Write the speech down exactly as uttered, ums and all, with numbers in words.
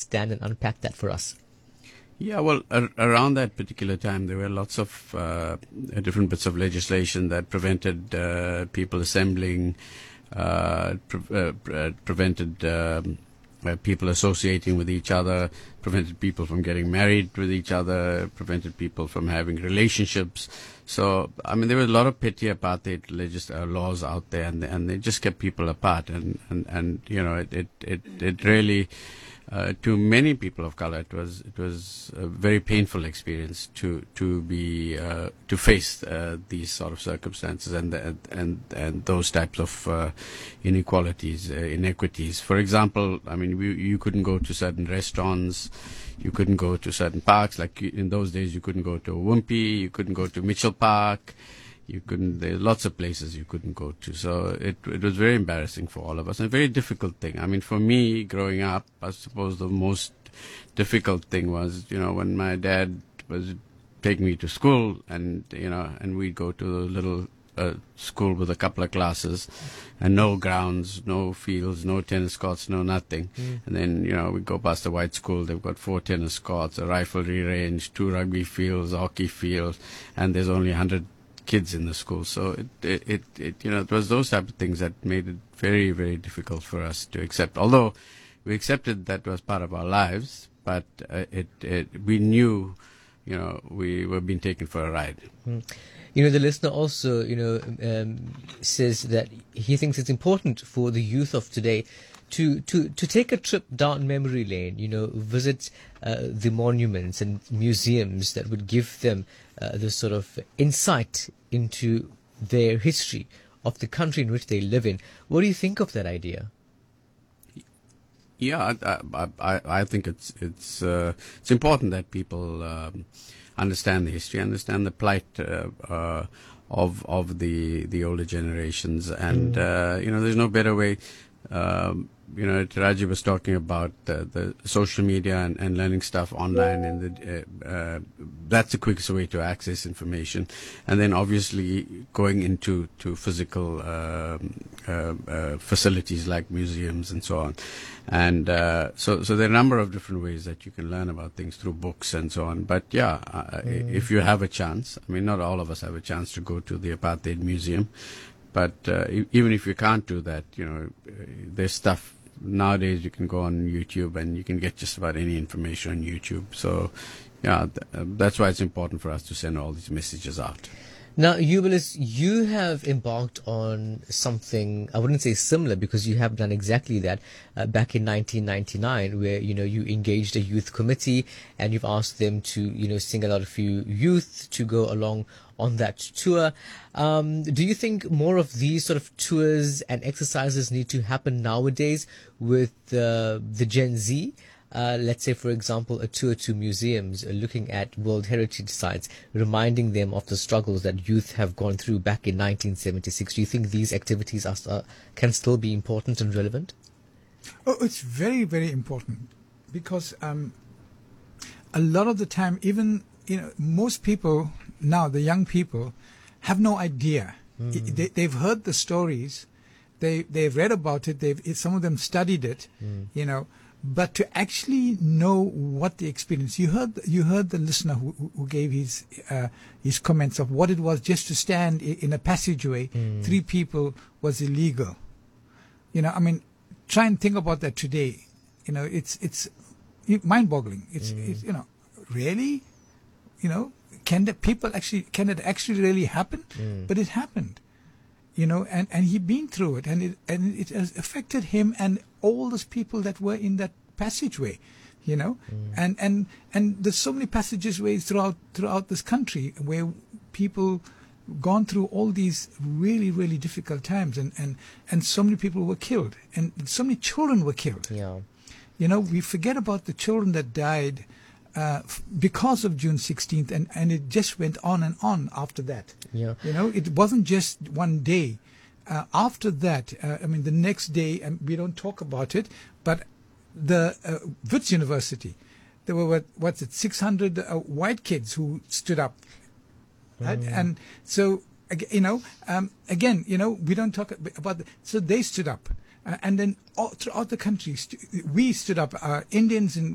understand and unpack that for us? Yeah, well, ar- around that particular time, there were lots of uh, different bits of legislation that prevented uh, people assembling, uh, pre- uh, pre- prevented um, uh, people associating with each other, prevented people from getting married with each other, prevented people from having relationships. So, I mean, there were a lot of petty apartheid legis- uh, laws out there, and and they just kept people apart. And, and, and you know, it it it, it really. Uh, to many people of color, it was it was a very painful experience to to be uh, to face uh, these sort of circumstances and and and, and those types of uh, inequalities, uh, inequities. For example, I mean, we, you couldn't go to certain restaurants, you couldn't go to certain parks. Like in those days, you couldn't go to Wimpy, you couldn't go to Mitchell Park. You couldn't, there are lots of places you couldn't go to. So it it was very embarrassing for all of us and a very difficult thing. I mean, for me, growing up, I suppose the most difficult thing was, you know, when my dad was taking me to school and, you know, and we'd go to a little uh, school with a couple of classes and no grounds, no fields, no tennis courts, no nothing. Mm. And then, you know, we go past the white school, they've got four tennis courts, a riflery range, two rugby fields, hockey fields, and there's only one hundred kids in the school. So it, it, it, it, you know, it was those type of things that made it very, very difficult for us to accept. Although we accepted that was part of our lives, but uh, it, it, we knew, you know, we were being taken for a ride. Mm. You know, the listener also, you know, um, says that he thinks it's important for the youth of today to, to, to take a trip down memory lane, you know, visit uh, the monuments and museums that would give them uh, this sort of insight into their history of the country in which they live in. What do you think of that idea? Yeah, I, I, I think it's it's uh, it's important that people um, understand the history, understand the plight uh, uh, of of the the older generations, and mm. uh, you know, there's no better way. Um, you know, Raji was talking about uh, the social media and, and learning stuff online, and the, uh, uh, that's the quickest way to access information. And then obviously going into to physical um, uh, uh, facilities like museums and so on. And uh, so, so there are a number of different ways that you can learn about things through books and so on. But yeah, uh, mm. if you have a chance, I mean, not all of us have a chance to go to the Apartheid Museum. But uh, even if you can't do that, you know, there's stuff nowadays. You can go on YouTube and you can get just about any information on YouTube. So, yeah, th- that's why it's important for us to send all these messages out. Now, Eubulus, you have embarked on something, I wouldn't say similar, because you have done exactly that uh, back in nineteen ninety-nine, where, you know, you engaged a youth committee and you've asked them to, you know, single out a few youth to go along on that tour. Um, do you think more of these sort of tours and exercises need to happen nowadays with uh, the Gen Z? Uh, let's say, for example, a tour to museums, uh, looking at World Heritage Sites, reminding them of the struggles that youth have gone through back in nineteen seventy-six. Do you think these activities are, uh, can still be important and relevant? Oh, it's very, very important, because um, a lot of the time, even, you know, most people now, the young people, have no idea. Mm. They, they've heard the stories, they they've read about it, they've some of them studied it, mm. you know. But to actually know what the experience, you heard you heard the listener who, who gave his uh, his comments of what it was just to stand in a passageway. Mm. Three people was illegal. You know, I mean, try and think about that today. You know, it's it's mind-boggling. It's, mm. it's you know, really, you know, can the people actually can it actually really happen? Mm. But it happened. You know, and, and he been through it, and it and it has affected him and all those people that were in that passageway, you know, mm. and and and there's so many passageways throughout throughout this country where people gone through all these really really difficult times, and and and so many people were killed, and so many children were killed. Yeah, you know, we forget about the children that died Uh, f- because of June sixteenth, and, and it just went on and on after that. Yeah. You know, it wasn't just one day. Uh, after that, uh, I mean, the next day, and we don't talk about it, but the uh, Wits University, there were, what, what's it, six hundred uh, white kids who stood up. Mm. Right? And so, you know, um, again, you know, we don't talk about, the, so they stood up. Uh, and then all throughout the country, st- we stood up, uh, Indians in